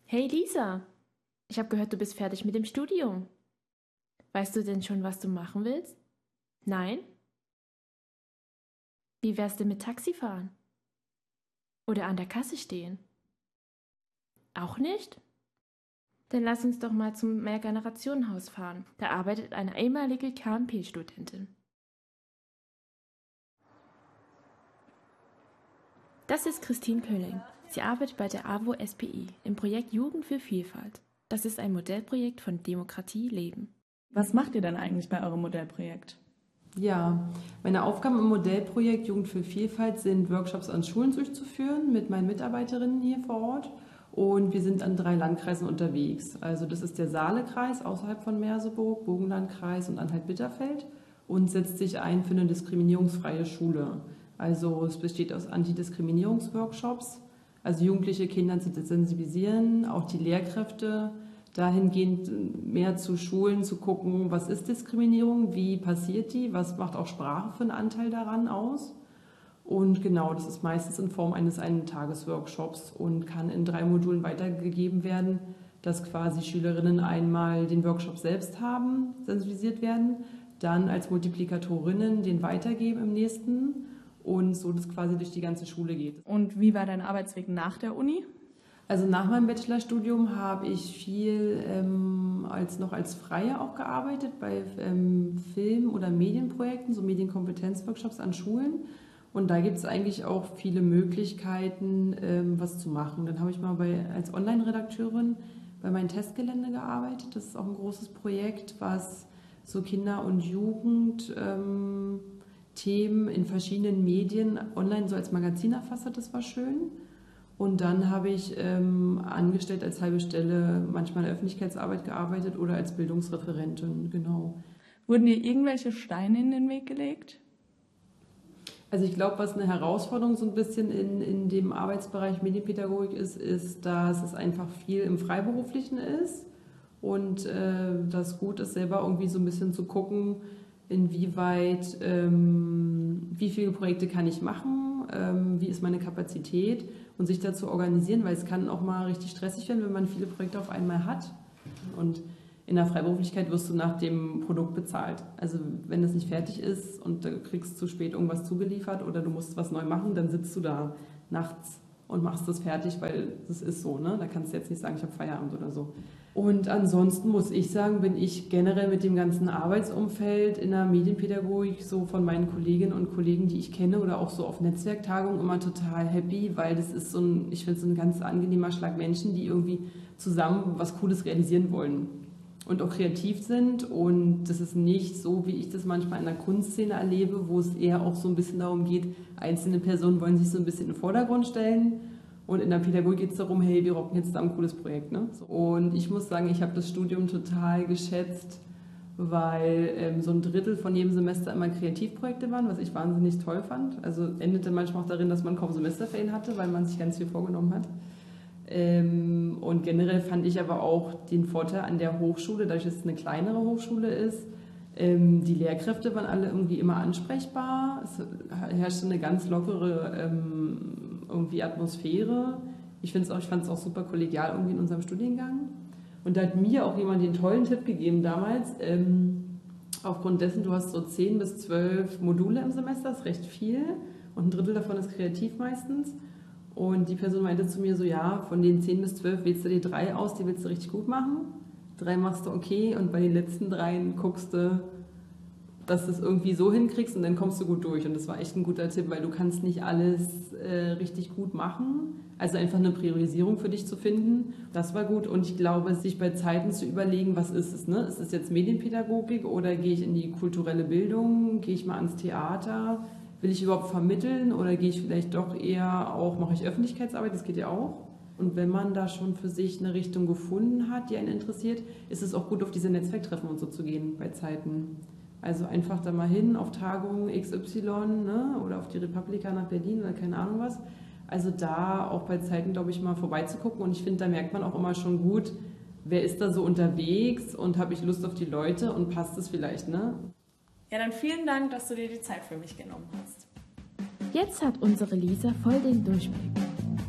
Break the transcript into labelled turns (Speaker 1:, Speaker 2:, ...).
Speaker 1: Hey Lisa, ich habe gehört, du bist fertig mit dem Studium. Weißt du denn schon, was du machen willst? Nein? Wie wär's denn mit Taxifahren? Oder an der Kasse stehen? Auch nicht? Dann lass uns doch mal zum Mehrgenerationenhaus fahren. Da arbeitet eine ehemalige KMP-Studentin. Das ist Christine Pölling. Sie arbeitet bei der AWO SPI im Projekt Jugend für Vielfalt. Das ist ein Modellprojekt von Demokratie leben.
Speaker 2: Was macht ihr denn eigentlich bei eurem Modellprojekt?
Speaker 3: Ja, meine Aufgaben im Modellprojekt Jugend für Vielfalt sind, Workshops an Schulen durchzuführen mit meinen Mitarbeiterinnen hier vor Ort. Und wir sind an 3 Landkreisen unterwegs. Also das ist der Saalekreis außerhalb von Merseburg, Burgenlandkreis und Anhalt-Bitterfeld und setzt sich ein für eine diskriminierungsfreie Schule. Also es besteht aus Antidiskriminierungsworkshops, also jugendliche Kinder zu sensibilisieren, auch die Lehrkräfte dahingehend mehr zu schulen, zu gucken, was ist Diskriminierung, wie passiert die, was macht auch Sprache für einen Anteil daran aus. Und genau, das ist meistens in Form eines Tagesworkshops und kann in 3 Modulen weitergegeben werden, dass quasi Schülerinnen einmal den Workshop selbst haben, sensibilisiert werden, dann als Multiplikatorinnen den weitergeben im nächsten und so das quasi durch die ganze Schule geht.
Speaker 2: Und wie war dein Arbeitsweg nach der Uni?
Speaker 3: Also nach meinem Bachelorstudium habe ich viel noch als Freie auch gearbeitet bei Film- oder Medienprojekten, so Medienkompetenzworkshops an Schulen. Und da gibt es eigentlich auch viele Möglichkeiten, was zu machen. Dann habe ich mal als Online-Redakteurin bei meinem Testgelände gearbeitet. Das ist auch ein großes Projekt, was so Kinder- und Jugendthemen in verschiedenen Medien online so als Magazin erfasst hat. Das war schön. Und dann habe ich angestellt als halbe Stelle manchmal in der Öffentlichkeitsarbeit gearbeitet oder als Bildungsreferentin, genau.
Speaker 2: Wurden dir irgendwelche Steine in den Weg gelegt?
Speaker 3: Also ich glaube, was eine Herausforderung so ein bisschen in dem Arbeitsbereich Medienpädagogik ist, dass es einfach viel im Freiberuflichen ist und das gut ist, selber irgendwie so ein bisschen zu gucken, inwieweit, wie viele Projekte kann ich machen, wie ist meine Kapazität und sich dazu organisieren, weil es kann auch mal richtig stressig werden, wenn man viele Projekte auf einmal hat. Und in der Freiberuflichkeit wirst du nach dem Produkt bezahlt. Also wenn es nicht fertig ist und du kriegst zu spät irgendwas zugeliefert oder du musst was neu machen, dann sitzt du da nachts und machst das fertig, weil das ist so, ne? Da kannst du jetzt nicht sagen, ich habe Feierabend oder so. Und ansonsten muss ich sagen, bin ich generell mit dem ganzen Arbeitsumfeld in der Medienpädagogik so von meinen Kolleginnen und Kollegen, die ich kenne oder auch so auf Netzwerktagungen immer total happy, weil das ist ich finde so ein ganz angenehmer Schlag Menschen, die irgendwie zusammen was Cooles realisieren wollen und auch kreativ sind. Und das ist nicht so, wie ich das manchmal in der Kunstszene erlebe, wo es eher auch so ein bisschen darum geht, einzelne Personen wollen sich so ein bisschen in den Vordergrund stellen. Und in der Pädagogik geht es darum, hey, wir rocken jetzt da ein cooles Projekt. Ne? Und ich muss sagen, ich habe das Studium total geschätzt, weil so ein Drittel von jedem Semester immer Kreativprojekte waren, was ich wahnsinnig toll fand. Also endete manchmal auch darin, dass man kaum Semesterferien hatte, weil man sich ganz viel vorgenommen hat. Und generell fand ich aber auch den Vorteil an der Hochschule, dadurch, dass es eine kleinere Hochschule ist, die Lehrkräfte waren alle irgendwie immer ansprechbar. Es herrschte eine ganz lockere irgendwie Atmosphäre. Ich fand es auch super kollegial irgendwie in unserem Studiengang. Und da hat mir auch jemand den tollen Tipp gegeben damals, aufgrund dessen, du hast so 10 bis 12 Module im Semester, das ist recht viel und ein Drittel davon ist kreativ meistens. Und die Person meinte zu mir so, ja, von den 10 bis 12 wählst du dir 3 aus, die willst du richtig gut machen. 3 machst du okay und bei den letzten 3 guckst du, dass du es irgendwie so hinkriegst und dann kommst du gut durch. Und das war echt ein guter Tipp, weil du kannst nicht alles richtig gut machen. Also einfach eine Priorisierung für dich zu finden, das war gut. Und ich glaube, sich bei Zeiten zu überlegen, was ist es? Ne? Ist es jetzt Medienpädagogik oder gehe ich in die kulturelle Bildung? Gehe ich mal ans Theater? Will ich überhaupt vermitteln oder gehe ich vielleicht doch eher auch, mache ich Öffentlichkeitsarbeit, das geht ja auch. Und wenn man da schon für sich eine Richtung gefunden hat, die einen interessiert, ist es auch gut, auf diese Netzwerktreffen und so zu gehen bei Zeiten. Also einfach da mal hin auf Tagungen XY, ne? Oder auf die Republika nach Berlin oder keine Ahnung was. Also da auch bei Zeiten, glaube ich, mal vorbeizugucken. Und ich finde, da merkt man auch immer schon gut, wer ist da so unterwegs und habe ich Lust auf die Leute und passt es vielleicht, ne?
Speaker 2: Ja, dann vielen Dank, dass du dir die Zeit für mich genommen hast.
Speaker 1: Jetzt hat unsere Lisa voll den Durchblick.